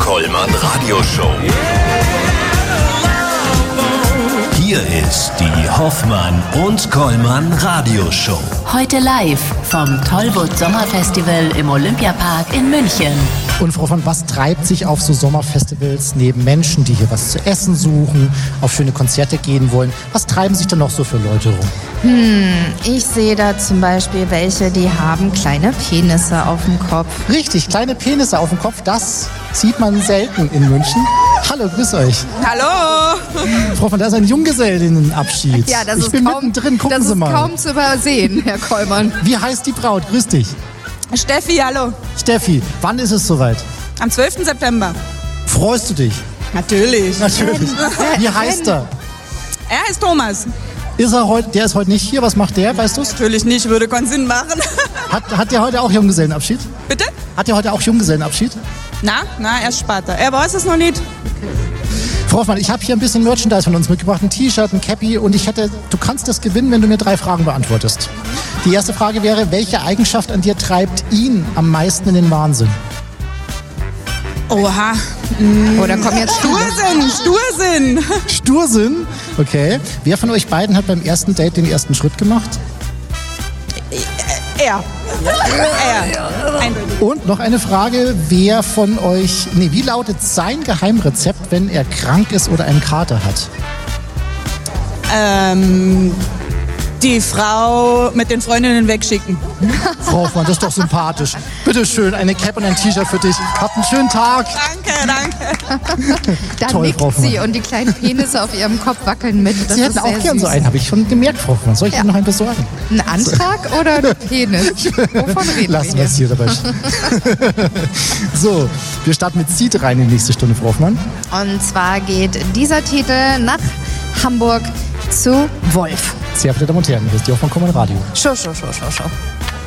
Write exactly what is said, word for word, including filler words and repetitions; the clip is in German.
Kollmann Radioshow. Hier ist die Hoffmann und Kollmann Radioshow. Heute live vom Tollwood Sommerfestival im Olympiapark in München. Und Frau von, was treibt sich auf so Sommerfestivals neben Menschen, die hier was zu essen suchen, auf schöne Konzerte gehen wollen? Was treiben sich denn noch so für Leute rum? Hm, ich sehe da zum Beispiel welche, die haben kleine Penisse auf dem Kopf. Richtig, kleine Penisse auf dem Kopf, das sieht man selten in München. Hallo, grüß euch. Hallo. Frau von, da ist ein Junggesellinnenabschied. Ja, das ich ist bin kaum, mittendrin, gucken das Sie ist mal. kaum zu übersehen, Herr Kollmann. Wie heißt die Braut? Grüß dich. Steffi, hallo. Steffi, wann ist es soweit? Am zwölften September. Freust du dich? Natürlich. Natürlich. Wie heißt er? Er heißt Thomas. Ist er heute, der ist heute nicht hier, was macht der, weißt du's? Natürlich nicht, würde keinen Sinn machen. Hat, hat der heute auch Junggesellenabschied? Bitte? Hat der heute auch Junggesellenabschied? Na, na, erst später. Er weiß es noch nicht. Frau Hoffmann, ich habe hier ein bisschen Merchandise von uns mitgebracht, ein T-Shirt, ein Cappy und ich hätte, du kannst das gewinnen, wenn du mir drei Fragen beantwortest. Die erste Frage wäre, welche Eigenschaft an dir treibt ihn am meisten in den Wahnsinn? Oha. Oder komm jetzt Stursinn, Stursinn. Stursinn? Okay. Wer von euch beiden hat beim ersten Date den ersten Schritt gemacht? Er. Er. Eindeutig. Und noch eine Frage, wer von euch, nee, wie lautet sein Geheimrezept, wenn er krank ist oder einen Kater hat? Ähm, die Frau mit den Freundinnen wegschicken. Frau Hoffmann, das ist doch sympathisch. Bitte schön, eine Cap und ein T-Shirt für dich. Habt einen schönen Tag. Danke, danke. Da Toll, nickt Frau Hoffmann. sie und die kleinen Penisse auf ihrem Kopf wackeln mit. Das Sie ist hätten auch sehr gern süß. so einen, habe ich schon gemerkt, Frau Hoffmann. Soll ich Ja. Ihnen noch einen besorgen? Ein Antrag oder ein Penis? Wovon reden Lassen wir wir es hier? hier dabei. So, wir starten mit Seed rein in die nächste Stunde, Frau Hoffmann. Und zwar geht dieser Titel nach Hamburg zu Wolf. Sehr verehrte Damen und Herren, hier ist die Hoffmann Kollmann Radio. Schau, schau, schau, schau, schau.